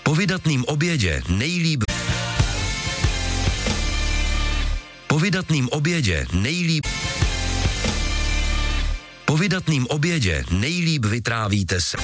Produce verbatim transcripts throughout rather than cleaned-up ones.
Po vydatným obědě nejlíp Po vydatným obědě nejlíp Po vydatným obědě nejlíp vytrávíte se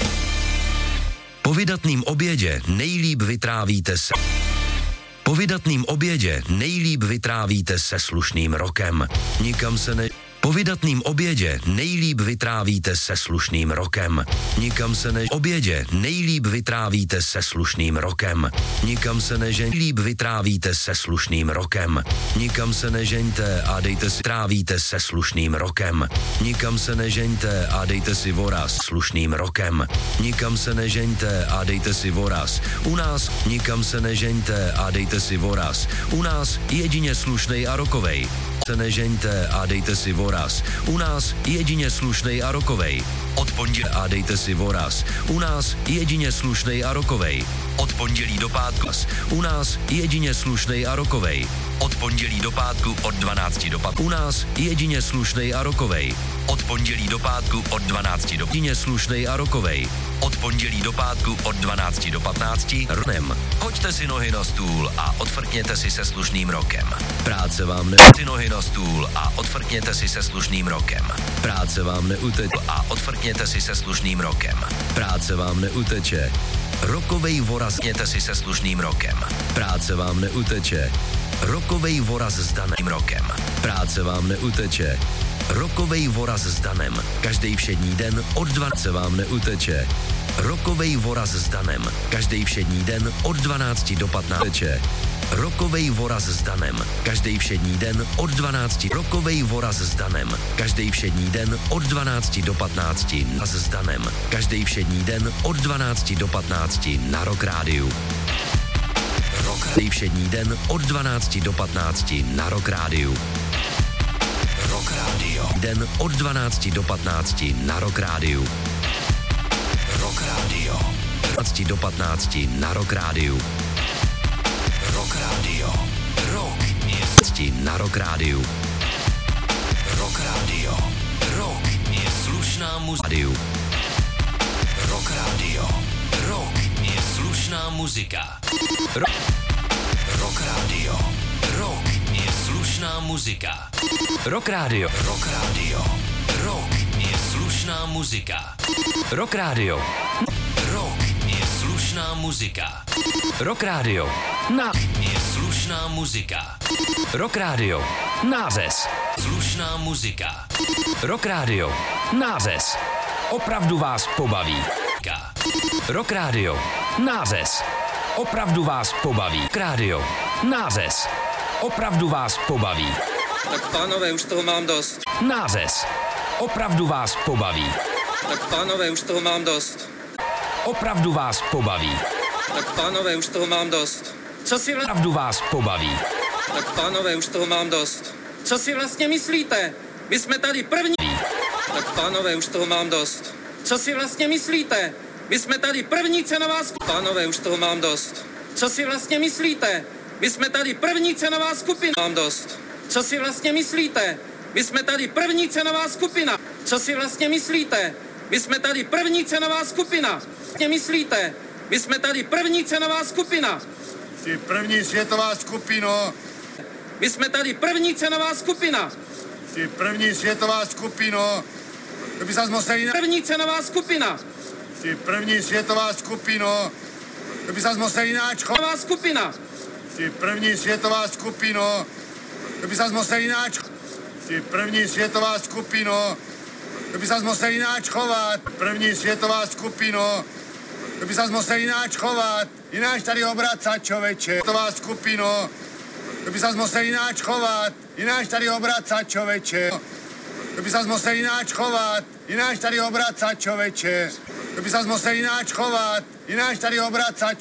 Po vydatným obědě nejlíp vytrávíte se Po vydatným obědě nejlíp vytrávíte se slušným rokem. Nikam se ne... Po vydatným obědě nejlíp vytrávíte se slušným rokem. Nikam se ne... Obědě nejlíp vytrávíte se slušným rokem. Nikam se nežeň... Líp vytrávíte se slušným rokem. Nikam se nežeňte a dejte si... Trávíte se slušným rokem. Nikam se nežeňte a dejte si voraz slušným rokem. Nikam se nežeňte a dejte si voraz. U nás nikam se nežeňte a dejte si voraz. U nás jedině slušnej a rokovej. Se nežeňte a dejte si voraz. U nás jedině slušnej a rokovej. Od pondělí a dejte si voraz. U nás jedině slušnej a rokovej. Od pondělí do pátku. U nás jedině slušnej a rokovej. Od pondělí do pátku od dvanácti do pátku. U nás jedině slušnej a rokovej. Od pondělí do pátku od dvanácti do jedině slušnej a rokovej. Od pondělí do pátku od dvanácti do patnácti rnem. Hoďte si nohy na stůl a odfrkněte si se slušným rokem. Práce vám ne... si nohy na stůl a odfrkněte si se slušným rokem. Práce vám neuteče a odfrkněte si se slušným rokem. Práce vám neuteče. Rokovej voraz měte si se slušným rokem. Práce vám neuteče. Rokovej voraz s daným rokem. Práce vám neuteče. Rokovej voraz s danem. Každý všední den od dvanácti vám neuteče. Rokovej voraz s danem. Každý všední den od dvanácti do patnácti. Rokovej voraz s danem. Každý všední den od dvanácti. Rokovej voraz s danem. Každý všední den od dvanácti do patnácti. A s danem. Každý všední den od dvanácti do patnácti na Rock Rádiu. Každý všední den od dvanácti do patnácti na Rock Rádiu. Rock Radio. Den od dvanácti do patnácti na Rock Rádiu. Rock Radio. dvanácti do patnácti na Rock Rádiu. Rock Radio. Rock je na Rock Rádiu. Rock Radio. Rock je slušná muzika. Rock Radio. Rock je slušná muzika. Rock, Rock Radio. Rock je slušná muzika. Rock Radio. Rock Radio. Rock je slušná muzika. Rock Radio. Rock je slušná muzika. Rock Radio. Na je slušná muzika. Rock Radio. Nářez. Slušná muzika. Rock Radio. Nářez. Opravdu vás pobaví. Rock Radio. Nářez. Opravdu vás pobaví. Rock Radio. Nářez. Opravdu vás pobaví. Tak pánové, už toho mám dost. Nářez. Opravdu vás pobaví. Tak pánové, už toho mám dost. Opravdu vás pobaví. Tak pánové, už toho mám dost. Co si vlastně... Opravdu vás pobaví. Tak pánové, už toho mám dost. Co si vlastně myslíte? My jsme tady první... Tak pánové, už toho mám dost. Co si vlastně myslíte? My jsme tady první cenová skupina. Pánové, už toho mám dost. Co si vlastně myslíte? My jsme tady první cenová skupina. Mám dost. Co si vlastně myslíte? My jsme tady první cenová skupina. Co si vlastně myslíte? My jsme tady první cenová skupina. Vlastně myslíte? My jsme tady první cenová skupina. Ty první světová skupino. My jsme tady první cenová skupina. Ty první světová skupino. To by zas museli... Na... První cenová skupina. Ty první světová skupino. To by zas museli náčko... Cenová skupina. Ty první světová skupino. To by zas museli náčko... Ty první světová skupino. To by zas museli náčkovat. První světová skupino. To by zas museli náčkovat. Jináč tady obracat, čověče. Světová skupino. To by zas museli náčkovat. Jináč tady obracat, čověče. To by zas museli náčkovat. Jináč tady obracat, čověče. To by zas museli náčkovat. Jináč tady obracat.